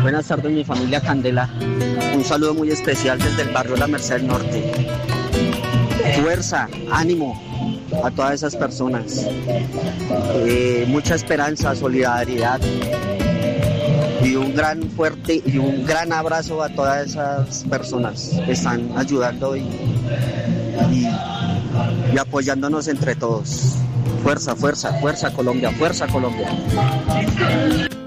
Buenas tardes, mi familia Candela. Un saludo muy especial desde el barrio La Merced del Norte. Fuerza, ánimo a todas esas personas. Mucha esperanza, solidaridad y un gran abrazo a todas esas personas que están ayudando y apoyándonos entre todos. Fuerza, fuerza, fuerza Colombia, fuerza Colombia.